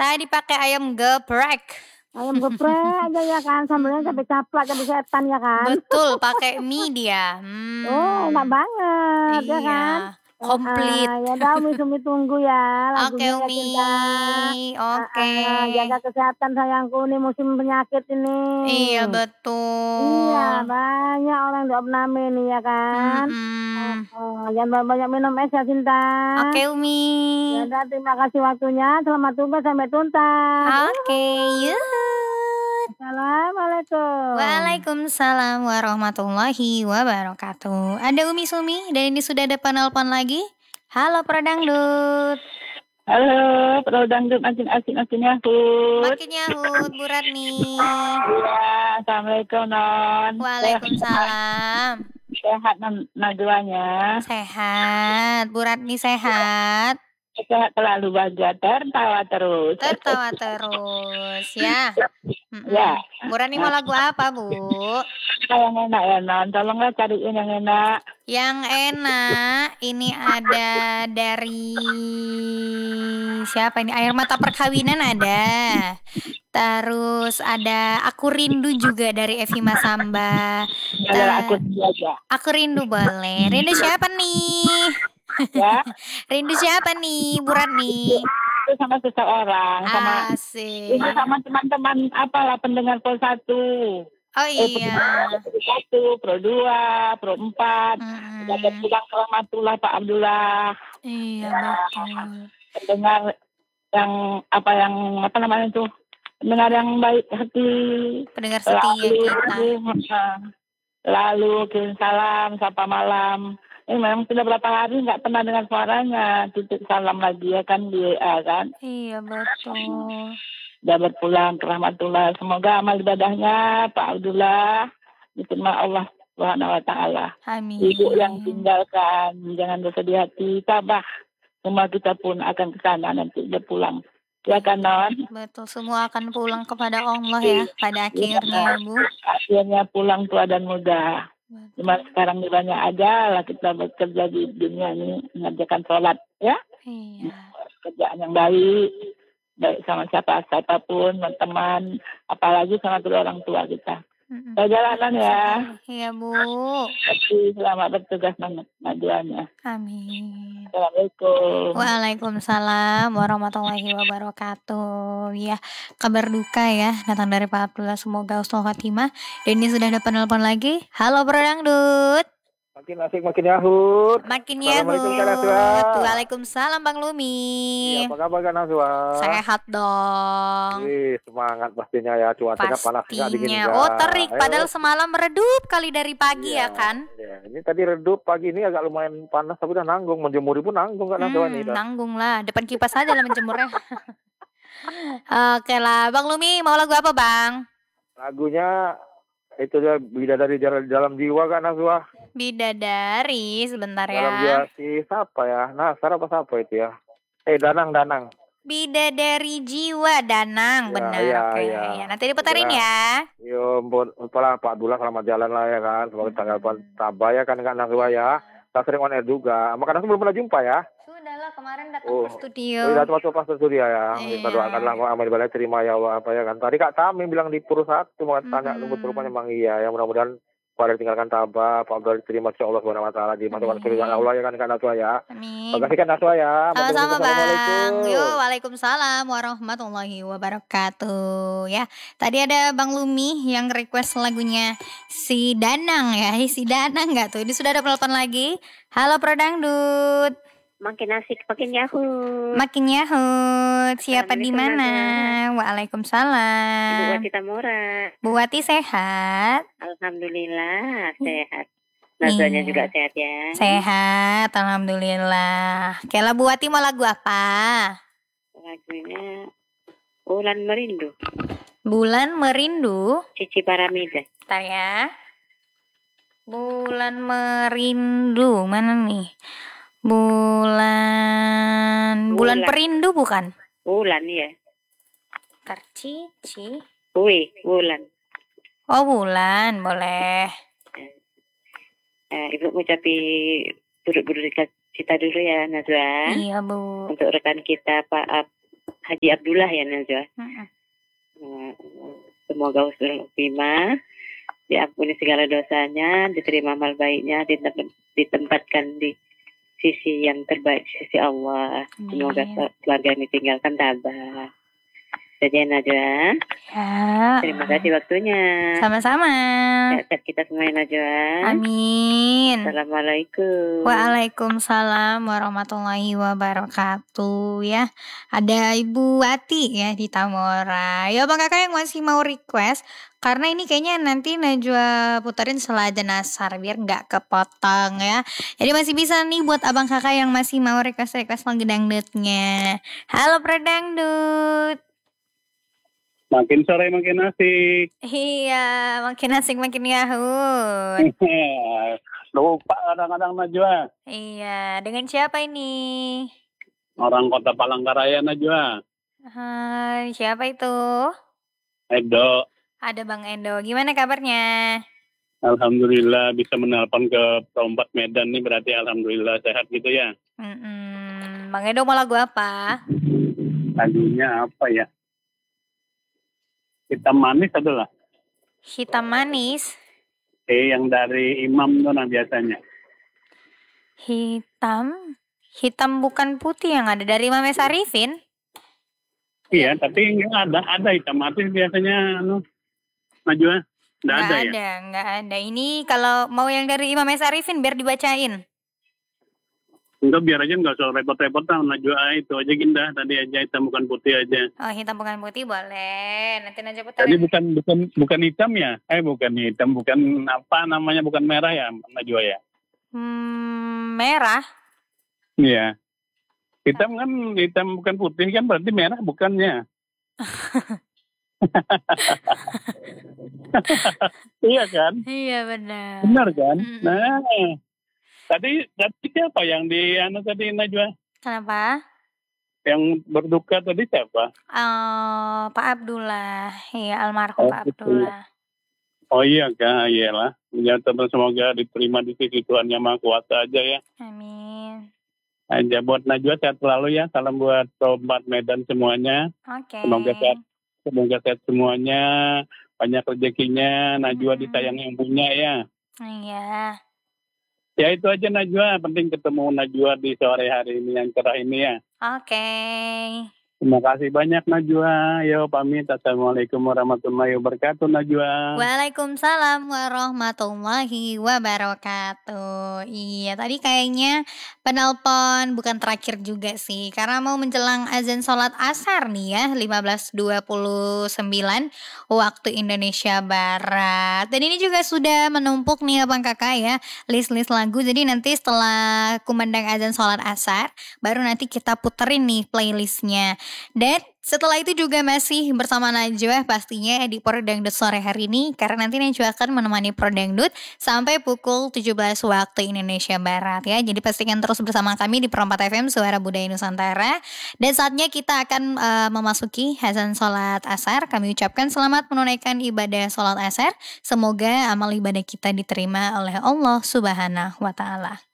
Tadi pakai ayam geprek. Ayam geprek aja ya kan, sambelnya cabai caplak, cabai setan ya kan. Betul, pakai mie dia. Oh, enak banget ya Iya, kan. komplit. Ya udah Umi tunggu ya Oke, lagunya ya Umi. Cinta. Oke. Jaga kesehatan sayangku, nih musim penyakit ini. Iya, betul. Iya, banyak orang yang opname nih ya kan. Jangan banyak minum es ya Cinta. Oke, Umi. Ya udah, terima kasih waktunya. Selamat tugas sampai tuntas. Oke, yuk. Assalamualaikum. Waalaikumsalam warahmatullahi wabarakatuh. Ada Umi Sumi dan ini sudah ada penelpon lagi. Halo Prodangdut. Halo, Prodangdut makin asing yahut. Makin yahut, Bu Ratni. Iya, Assalamualaikum Non. Waalaikumsalam. Sehat Naduanya. Sehat, Bu Ratni sehat. Sehat selalu bahagia, tertawa terus. Tertawa terus ya. Ya. Bu Ratni mau lagu apa, Bu? Yang enak ya Non, tolonglah cariin yang enak. Yang enak ini ada dari siapa ini? Air Mata Perkawinan ada. Terus ada Aku Rindu juga dari Evi Masamba. Aku Rindu boleh. Rindu siapa nih? Ya. Rindu siapa nih, Bu Ratni? Itu sama seseorang, Asik. Ini sama teman-teman apalah pendengar Pro 1. Oh iya. Pro 1, Pro 2, Pro 4. Dapat pulang rahmatullah Pak Abdullah. Iya, betul. Pendengar yang apa namanya itu? Pendengar yang baik hati. Pendengar setia kita. Lalu kirim salam, sapa malam. Memang sudah berapa hari nggak pernah dengar suaranya. Titip salam lagi ya kan di WA kan. Iya, betul. Sudah berpulang ke rahmatullah. Semoga amal ibadahnya Pak Abdullah diterima Allah Subhanahu wa taala. Amin. Ibu yang tinggalkan, jangan bersedih hati, tabah. Semua kita pun akan ke sana nanti udah pulang. Ya kan Non? Betul, semua akan pulang kepada Allah ya pada akhirnya, Bu. Akhirnya pulang tua dan muda. Cuma sekarang di banyak aja lah kita bekerja di dunia ini mengerjakan sholat ya. Iya. Kerjaan yang baik sama siapapun, teman, apalagi sama kedua orang tua kita. Perjalanan ya. Iya, Bu. Selamat bertugas Naduanya. Amin. Assalamualaikum. Waalaikumsalam warahmatullahi wabarakatuh. Ya, kabar duka ya datang dari Pak Abdullah, semoga husnul khotimah. Dan ini sudah ada penelpon lagi. Halo Prodangdut. Makin asik, makin yahut. Makin yahut. Waalaikumsalam Bang Lumi. Iya, apa kabar kan Nazwa? Sehat dong. Semangat pastinya ya, cuacanya panas nggak dingin nggak. Oh terik, padahal semalam redup kali dari pagi ya kan? Iya, ini tadi redup, pagi ini agak lumayan panas tapi udah nanggung, menjemur pun nanggung kan Nazwa ini. Nanggung lah, depan kipas aja lah menjemurnya. Oke lah, Bang Lumi mau lagu apa Bang? Lagunya itu dia Bidadari dalam jiwa kan Nazwa. Bidadari sebentar ya. Dalam jiwa siapa ya? Nasar apa siapa itu ya? Danang. Bidadari jiwa Danang, benar. Oke. Ya, nanti diputarin ya. Yo, Pak Abdullah selamat jalan lah ya kan. Semoga tanggapan tabah ya kan Nazwa ya. Kita sering on air juga. Makanya belum pernah jumpa ya. Sudah lah, kemarin datang ke studio. Datang ke studio ya. Kita doakanlah amal ibadah terima ya Allah apa ya kan. Tadi Kak Tami bilang di Pro 1 mau tanya rupanya memang iya ya, mudah-mudahan pada tinggalkan tabah, Pak Abdullah diterima insya Allah Subhanahu wa taala dimasukkan ke surga Allah ya kan Nazwa ya. Amin. Terima kasih kan Nazwa ya. Sama-sama Bang. Yo, waalaikumsalam warahmatullahi wabarakatuh. Ya, tadi ada Bang Lumi yang request lagunya si Danang ya. Si Danang nggak tuh? Ini sudah ada penelpon lagi. Halo Prodangdut. Makin asik, makin yahut. Makin yahut. Siapa di mana? Waalaikumsalam. Ibu Wati Tamora. Bu Wati sehat? Alhamdulillah sehat. Nazanya juga sehat ya. Sehat, alhamdulillah. Kela Bu Wati mau lagu apa? Lagunya Bulan Merindu. Bulan Merindu. Cici Paramida. Bentar ya. Bulan Merindu mana nih? Bulan Perindu bukan? Bulan ya. Cici. Bulan. Oh Bulan, boleh. Ibu ngucapi duduk kita dulu ya Nazwa. Iya Bu. Untuk rekan kita Pak Haji Abdullah ya Najwa. Semoga usul Upima diampuni segala dosanya, diterima amal baiknya, ditempatkan di sisi yang terbaik, sisi Allah. Semoga keluarga ini tinggalkan tabah. Saja Najwa. Ya. Terima kasih waktunya. Sama-sama. Sehat kita semuanya Najwa. Amin. Assalamualaikum. Waalaikumsalam warahmatullahi wabarakatuh ya. Ada Ibu Wati ya di Tamora. Ya Bang Kakak yang masih mau request, karena ini kayaknya nanti Najwa puterin setelah adzan asar biar nggak kepotong ya. Jadi masih bisa nih buat abang kakak yang masih mau request lagu dangdutnya. Halo Predangdut. Makin sore makin asik. Iya, makin asik makin yahut. Lupa kadang-kadang Najwa. Iya, dengan siapa ini? Orang Kota Palangkaraya Najwa. Hai, siapa itu? Edo. Ada Bang Endo. Gimana kabarnya? Alhamdulillah bisa menelpon ke Perompak Medan nih, berarti alhamdulillah sehat gitu ya. Bang Endo mau lagu apa? Lagunya apa ya? Hitam manis adalah. Hitam manis. Yang dari Imam tuh biasanya. Hitam bukan putih yang ada dari Imam Sarifin. Iya, tapi ada hitam manis biasanya Najwa. Nggak ada. Ini kalau mau yang dari Imam Sarifin biar dibacain. Enggak, biar aja nggak usah repot-repot Najwa, itu aja Ginda, tadi aja hitam bukan putih aja. Oh, hitam bukan putih boleh. Nanti Najwa putar. Tadi bukan hitam ya? Bukan hitam, bukan apa namanya, bukan merah ya Najwa ya? Merah. Iya. Hitam kan, hitam bukan putih kan berarti merah bukannya. Iya kan? Iya benar. Benar kan? Nah, tadi siapa yang di tadi Najwa? Kenapa? Yang berduka tadi siapa? Pak Abdullah. Iya, almarhum Pak Abdullah. Oh iya kan, iyalah. Ya, semoga diterima di sisi Tuhan Yang Maha Kuasa aja ya. Amin. Aja buat Najwa sehat selalu ya. Salam buat Perompak Medan semuanya. Oke. Semoga sehat semuanya. Banyak rezekinya. Najwa disayang yang punya ya. Iya. Ya itu aja Najwa. Penting ketemu Najwa di sore hari ini yang cerah ini ya. Oke. Terima kasih banyak Najwa. Yo pamit. Assalamualaikum warahmatullahi wabarakatuh Najwa. Waalaikumsalam warahmatullahi wabarakatuh. Iya, tadi kayaknya penelpon bukan terakhir juga sih, karena mau menjelang azan sholat asar nih ya, 15.29 waktu Indonesia Barat. Dan ini juga sudah menumpuk nih abang kakak ya, list-list lagu. Jadi nanti setelah kumandang azan sholat asar, baru nanti kita puterin nih playlistnya. Dan setelah itu juga masih bersama Najwa pastinya di Prodangdut sore hari ini, karena nanti Najwa akan menemani Prodangdut sampai pukul 17 waktu Indonesia Barat ya. Jadi pastikan terus bersama kami di Perompak FM Suara Budaya Nusantara. Dan saatnya kita akan memasuki azan sholat asar. Kami ucapkan selamat menunaikan ibadah sholat asar. Semoga amal ibadah kita diterima oleh Allah Subhanahu wa Ta'ala.